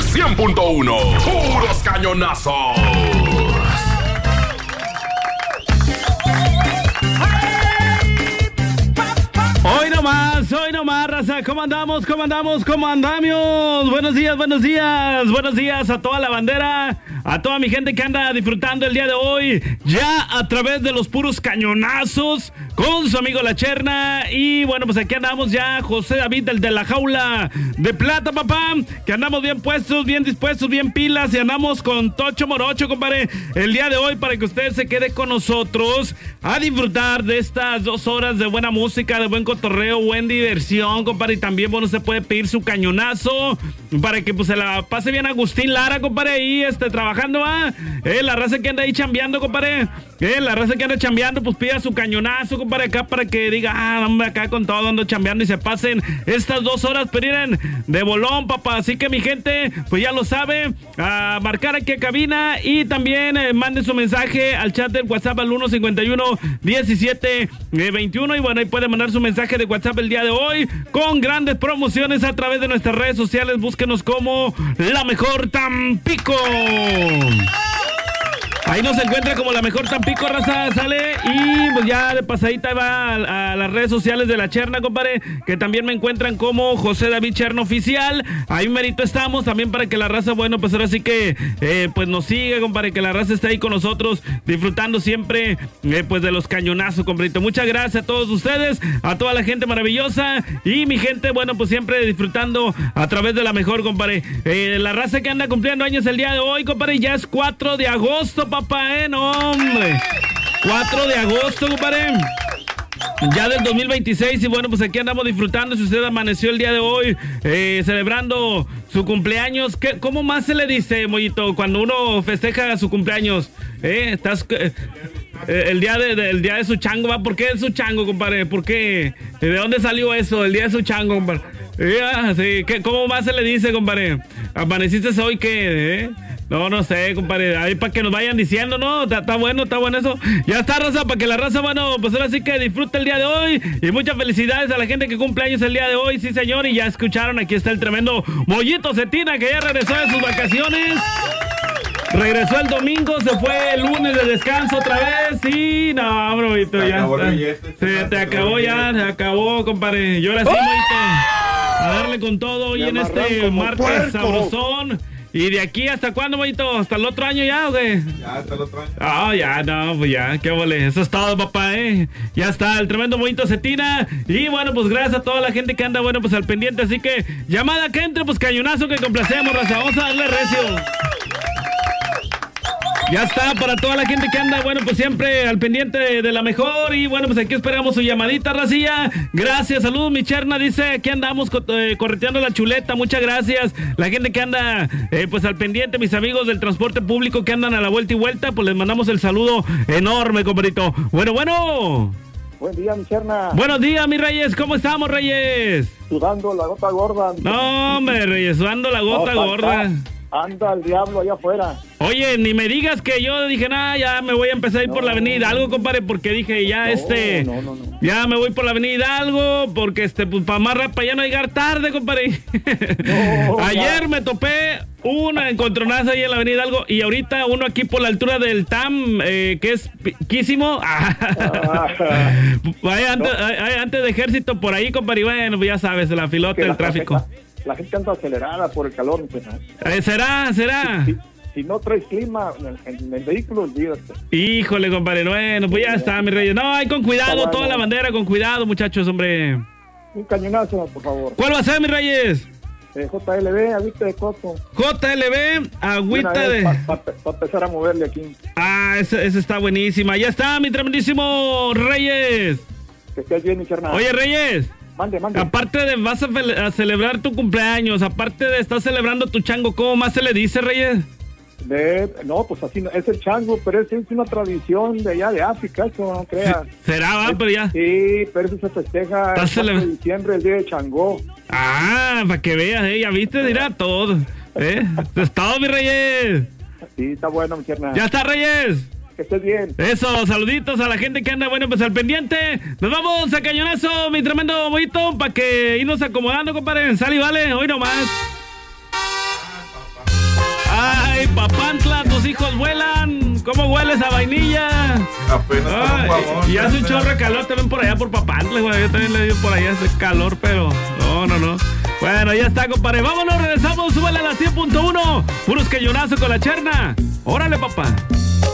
100.1. Puros cañonazos. Hoy nomás, raza. ¿Cómo andamos? Buenos días a toda la bandera, a toda mi gente que anda disfrutando el día de hoy, ya a través de los puros cañonazos, con su amigo La Cherna. Y bueno, pues aquí andamos ya, José David, el de la jaula de plata, papá, que andamos bien puestos, bien dispuestos, bien pilas, y andamos con Tocho Morocho, compadre, el día de hoy, para que usted se quede con nosotros a disfrutar de estas 2 horas de buena música, de buen cotorreo, buen diversión, compadre. Y también, bueno, se puede pedir su cañonazo para que pues se la pase bien Agustín Lara, compadre, ahí trabajando, la raza que anda ahí chambeando, compadre, la raza que anda chambeando, pues pida su cañonazo, compadre, acá, para que diga, hombre, acá con todo ando chambeando, y se pasen estas 2 horas, pero miren, de bolón, papá. Así que mi gente, pues ya lo sabe, a marcar aquí a cabina, y también mande su mensaje al chat del WhatsApp al 151-17-21, y bueno, ahí puede mandar su mensaje de WhatsApp el día de hoy, con grandes promociones a través de nuestras redes sociales. Búsquenos como La Mejor Tampico. Ahí nos encuentra como La Mejor Tampico, raza, sale. Y pues ya de pasadita va a las redes sociales de La Cherna, compadre, que también me encuentran como José David Cherna Oficial. Ahí merito estamos, también para que la raza, bueno, pues ahora sí que pues nos siga, compadre, que la raza esté ahí con nosotros, disfrutando siempre pues de los cañonazos, compadrito. Muchas gracias a todos ustedes, a toda la gente maravillosa, y mi gente, bueno, pues siempre disfrutando a través de La Mejor, compadre. La raza que anda cumpliendo años el día de hoy, compadre, ya es 4 de agosto, papá, no, hombre. 4 de agosto, compadre, ya del 2026, y bueno, pues aquí andamos disfrutando. Si usted amaneció el día de hoy celebrando su cumpleaños, ¿cómo más se le dice, Mollito, cuando uno festeja su cumpleaños? Estás... el día de su chango, ¿va? ¿Por qué es su chango, compadre? ¿Por qué? ¿De dónde salió eso? El día de su chango, compadre. Sí. ¿Cómo más se le dice, compadre? ¿Amaneciste hoy qué? No sé, compadre, ahí para que nos vayan diciendo, ¿no? Está bueno eso. Ya está, raza, para que la raza, bueno, pues ahora sí que disfruta el día de hoy. Y muchas felicidades a la gente que cumple años el día de hoy, sí, señor. Y ya escucharon, aquí está el tremendo Mollito Cetina, que ya regresó de sus vacaciones. Regresó el domingo, se fue el lunes de descanso otra vez. Sí, no, Mollito, ya está. Se acabó, compadre. Y ahora sí, Mollito, a darle con todo hoy en este martes sabrosón. ¿Y de aquí hasta cuándo, Mollito? ¿Hasta el otro año ya o qué? Ya, hasta el otro año. Pues ya, qué vole. Eso es todo, papá, Ya está, el tremendo Mollito Cetina. Y bueno, pues gracias a toda la gente que anda, bueno, pues al pendiente. Así que, llamada que entre, pues cañonazo que complacemos, raza. Vamos a darle recio. Ya está, para toda la gente que anda, bueno, pues siempre al pendiente de La Mejor. Y bueno, pues aquí esperamos su llamadita, racilla. Gracias, saludos, mi Cherna, dice, aquí andamos correteando la chuleta, muchas gracias. La gente que anda, pues al pendiente, mis amigos del transporte público que andan a la vuelta y vuelta, pues les mandamos el saludo enorme, compadrito. Bueno. Buen día, mi Cherna. Buenos días, mis Reyes, ¿cómo estamos, Reyes? Sudando la gota gorda. No, hombre, Reyes, sudando la gota gorda. Anda el diablo allá afuera. Oye, ni me digas que yo dije, ya me voy a empezar a ir por la avenida Hidalgo, compadre, porque dije, ya ya me voy por la avenida Hidalgo, porque pues para más rápido, para ya no llegar tarde, compadre. Ayer me topé una encontronaza ahí en la avenida Hidalgo, y ahorita uno aquí por la altura del TAM, que es piquísimo. Antes de Ejército, por ahí, compadre, bueno, pues ya sabes, la filota del tráfico. La gente anda acelerada por el calor, pues, ¿Será? Si no traes clima en el vehículo, olvídate. Híjole, compadre, bueno, pues ya está, mi Reyes. No, hay con cuidado, toda la bandera, con cuidado, muchachos, hombre. Un cañonazo, por favor. ¿Cuál va a ser, mi Reyes? JLB, agüita de coco. JLB, agüita de... Para empezar a moverle aquí. Esa está buenísima. Ya está, mi tremendísimo Reyes. Que estés bien, mi Cherna. Oye, Reyes. Mande. Aparte de vas a celebrar tu cumpleaños, aparte de estar celebrando tu chango, ¿cómo más se le dice, Reyes? No, pues así no, es el chango, pero es una tradición de allá de África, eso no creas. ¿Será, pero ya? Sí, pero eso se festeja el 4 de diciembre, el día de Changó. Para que veas, ya viste, dirá todo. Es todo, mi Reyes. Sí, está bueno, mi Cherna. Ya está, Reyes. Que estés bien. Eso, saluditos a la gente que anda, bueno, pues al pendiente. Nos vamos a cañonazo, mi tremendo Mollito, para que irnos acomodando, compadre. Sal y vale, hoy nomás. ¿Cómo hueles a vainilla? Apenas con un guabón. Y hace un chorro de calor también por allá por Papantla, güey. Yo también le digo por allá ese calor, pero no. Bueno, ya está, compadre. Vámonos, regresamos. Súbale a la 100.1. Puros cañonazos con la Cherna. Órale, papá.